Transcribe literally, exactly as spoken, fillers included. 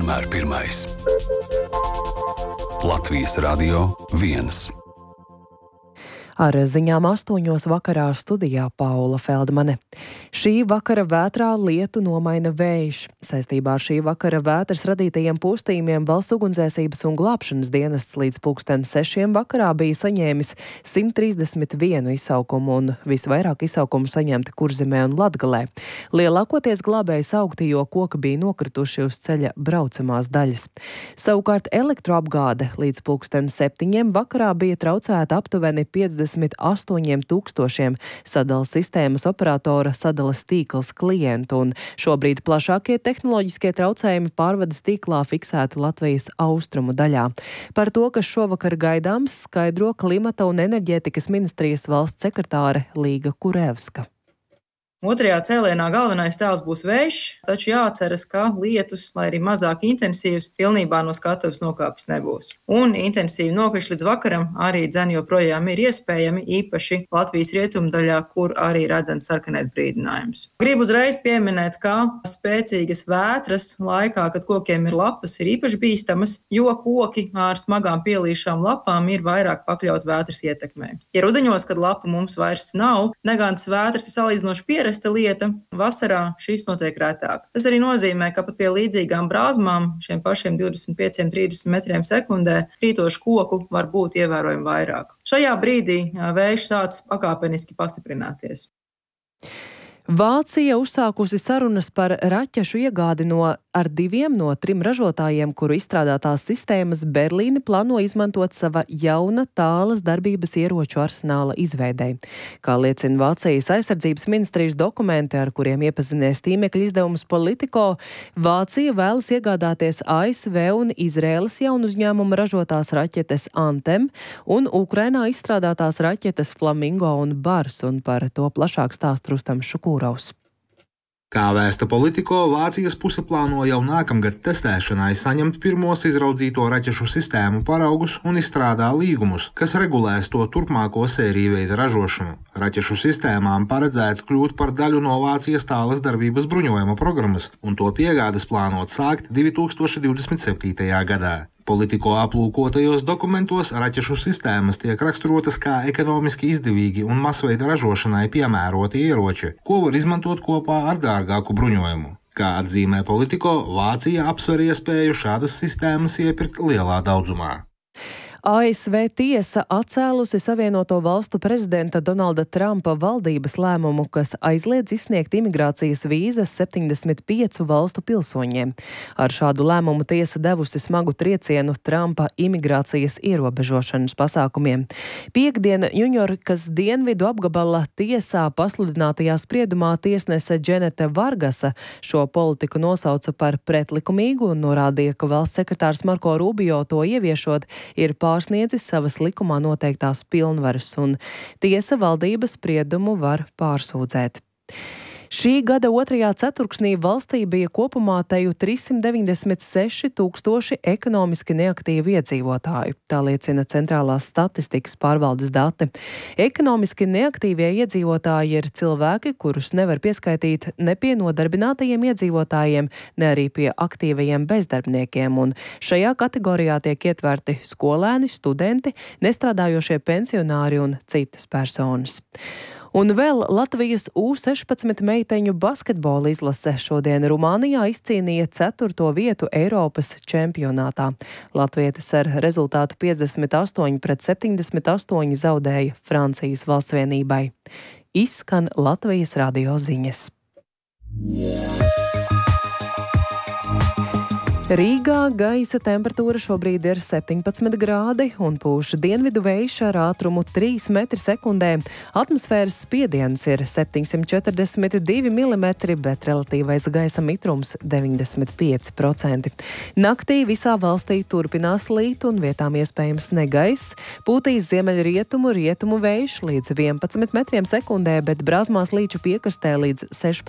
vienmēr pirmais. Latvijas Radio viens. Ar ziņām astoņos vakarā studijā Paula Feldmane. Šī vakara vētrā lietu nomaina vējš. Saistībā ar šī vakara vētras radītajiem postījumiem Valsts ugunsdzēsības un glābšanas dienests līdz pulksten sešiem vakarā bija saņēmis simt trīsdesmit vienu izsaukumu, un visvairāk izsaukumu saņemti Kurzemē un Latgalē. Lielākoties glābēji saukti, jo koki bija nokrituši uz ceļa braucamās daļas. Savukārt elektroapgāde līdz pulksten septiņiem vakarā bija traucēta aptuveni piecdesmit astoņiem tūkstošiem sadalas sistēmas operatora sadalas tīkls klientu, un šobrīd plašākie tehnoloģiskie traucējumi pārvades tīklā fiksēti Latvijas austrumu daļā. Par to, kas šovakar gaidāms, skaidro Klimata un enerģētikas ministrijas valsts sekretāre Līga Kurevska. Otrajā cēlienā galvenais tēls būs vējš, taču jāatceras, ka lietus, lai arī mazāk intensīvs, pilnībā no skatuves nokāpis nebūs. Un intensīvi nokrišļi līdz vakaram arī dzen joprojām ir iespējami, īpaši Latvijas rietumdaļā, kur arī redzams sarkanais brīdinājums. Gribu uzreiz pieminēt, ka spēcīgas vētras laikā, kad kokiem ir lapas, ir īpaši bīstamas, jo koki ar smagām pielīšām lapām ir vairāk pakļaut vētras ietekmē. Ja rudeņos, kad lapu mums vairs nav, negantas vētras ir salīdzinoši pieredzētas lieta, vasarā šīs notiek retāk. Tas arī nozīmē, ka pat pie līdzīgām brāzmām, šiem pašiem divdesmit pieciem līdz trīsdesmit metriem sekundē, krītošu koku var būt ievērojami vairāk. Šajā brīdī vējš sāc pakāpeniski pastiprināties. Vācija uzsākusi sarunas par raķešu iegādi no ar diviem no trim ražotājiem, kuru izstrādātās sistēmas Berlīne plāno izmantot sava jauna tālas darbības ieroču arsenāla izveidei. Kā liecina Vācijas aizsardzības ministrijas dokumenti, ar kuriem iepazinies tīmekļa izdevums Politico, Vācija vēlas iegādāties A S V un Izraēlas jaunu uzņēmumu ražotās raķetes Anthem un Ukrainā izstrādātās raķetes Flamingo un Bars, un par to plašāk stāst Rustams Šukūrovs. Kā vēsta Politico, Vācijas puse plāno jau nākamgad testēšanai saņemt pirmos izraudzīto raķešu sistēmu paraugus un izstrādā līgumus, kas regulēs to turpmāko sēriju veida ražošanu. Raķešu sistēmām paredzēts kļūt par daļu no Vācijas tālas darbības bruņojuma programmas, un to piegādes plānot sākt divi tūkstoši divdesmit septītajā gadā. Politico aplūkotajos dokumentos raķešu sistēmas tiek raksturotas kā ekonomiski izdevīgi un masveida ražošanai piemēroti ieroči, ko var izmantot kopā ar dārgāku bruņojumu. Kā atzīmē Politico, Vācija apsver iespēju šādas sistēmas iepirkt lielā daudzumā. A S V tiesa atcēlusi Savienoto valstu prezidenta Donalda Trumpa valdības lēmumu, kas aizliedz izsniegt imigrācijas vīzas septiņdesmit piecu valstu pilsoņiem. Ar šādu lēmumu tiesa devusi smagu triecienu Trumpa imigrācijas ierobežošanas pasākumiem. Piektdien Ņujorkas dienvidu apgabala tiesā pasludinātajā spriedumā tiesnese Dženete Vargasa šo politiku nosauca par pretlikumīgu un norādīja, ka valsts sekretārs Marko Rubio to ieviešot ir pārsniedzis savas likumā noteiktās pilnvaras, un tiesa valdības spriedumu var pārsūdzēt. Šī gada otrajā ceturksnī valstī bija kopumā teju trīssimt deviņdesmit seši tūkstoši ekonomiski neaktīvu iedzīvotāju. Tā liecina Centrālās statistikas pārvaldes dati. Ekonomiski neaktīvie iedzīvotāji ir cilvēki, kurus nevar pieskaitīt ne pie nodarbinātajiem iedzīvotājiem, ne arī pie aktīvajiem bezdarbniekiem, un šajā kategorijā tiek ietverti skolēni, studenti, nestrādājošie pensionāri un citas personas. Un vēl Latvijas U sešpadsmit meiteņu basketbola izlase šodien Rumānijā izcīnīja ceturto vietu Eiropas čempionātā. Latvietes ar rezultātu piecdesmit astoņi pret septiņdesmit astoņi zaudēja Francijas valstsvienībai. Izskan Latvijas radio ziņas. Rīgā gaisa temperatūra šobrīd ir septiņpadsmit grādi un pūš dienvidu vējš ar ātrumu trīs metri sekundē. Atmosfēras spiediens ir septiņsimt četrdesmit divi milimetri, bet relatīvais gaisa mitrums deviņdesmit pieci procenti. Naktī visā valstī turpinās līt un vietām iespējams negaiss. Pūtīs ziemeļrietumu rietumu vējš līdz vienpadsmit metriem sekundē, bet Brāzmās līču piekrastē līdz sešpadsmit